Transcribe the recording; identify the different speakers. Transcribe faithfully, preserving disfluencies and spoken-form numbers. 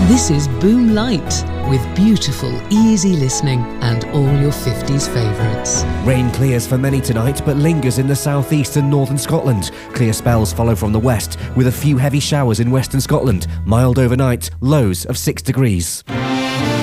Speaker 1: This is Boom Light, with beautiful, easy listening and all your fifties favourites.
Speaker 2: Rain clears for many tonight, but lingers in the southeast and northern Scotland. Clear spells follow from the west, with a few heavy showers in western Scotland. Mild overnight, lows of six degrees.